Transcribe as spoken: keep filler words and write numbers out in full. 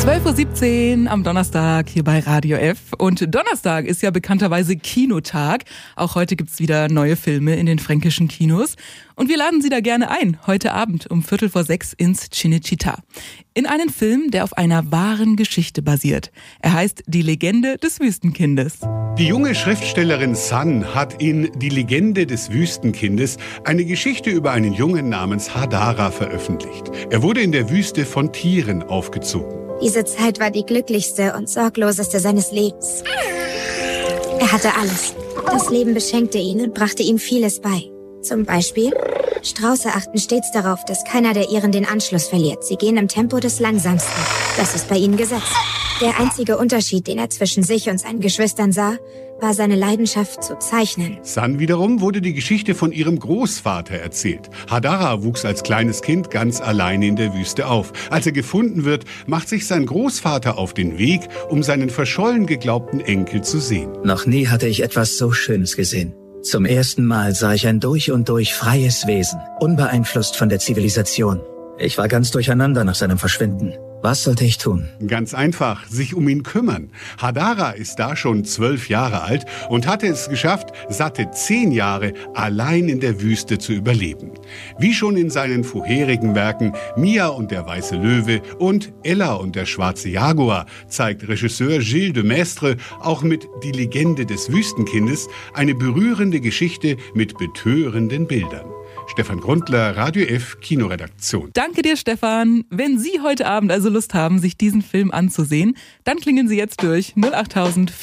zwölf Uhr siebzehn am Donnerstag hier bei Radio F. Und Donnerstag ist ja bekannterweise Kinotag. Auch heute gibt's wieder neue Filme in den fränkischen Kinos. Und wir laden Sie da gerne ein, heute Abend um Viertel vor sechs ins Cinecittà. In einen Film, der auf einer wahren Geschichte basiert. Er heißt Die Legende des Wüstenkindes. Die junge Schriftstellerin San hat in Die Legende des Wüstenkindes eine Geschichte über einen Jungen namens Hadara veröffentlicht. Er wurde in der Wüste von Tieren aufgezogen. Diese Zeit war die glücklichste und sorgloseste seines Lebens. Er hatte alles. Das Leben beschenkte ihn und brachte ihm vieles bei. Zum Beispiel, Strauße achten stets darauf, dass keiner der ihren den Anschluss verliert. Sie gehen im Tempo des Langsamsten. Das ist bei ihnen Gesetz. Der einzige Unterschied, den er zwischen sich und seinen Geschwistern sah, war seine Leidenschaft zu zeichnen. San wiederum wurde die Geschichte von ihrem Großvater erzählt. Hadara wuchs als kleines Kind ganz alleine in der Wüste auf. Als er gefunden wird, macht sich sein Großvater auf den Weg, um seinen verschollen geglaubten Enkel zu sehen. Noch nie hatte ich etwas so Schönes gesehen. Zum ersten Mal sah ich ein durch und durch freies Wesen, unbeeinflusst von der Zivilisation. Ich war ganz durcheinander nach seinem Verschwinden. Was sollte ich tun? Ganz einfach, sich um ihn kümmern. Hadara ist da schon zwölf Jahre alt und hatte es geschafft, satte zehn Jahre allein in der Wüste zu überleben. Wie schon in seinen vorherigen Werken Mia und der weiße Löwe und Ella und der schwarze Jaguar zeigt Regisseur Gilles de Maistre auch mit Die Legende des Wüstenkindes eine berührende Geschichte mit betörenden Bildern. Stefan Grundler, Radio F, Kinoredaktion. Danke dir, Stefan. Wenn Sie heute Abend also Lust haben, sich diesen Film anzusehen, dann klingeln Sie jetzt durch null acht tausend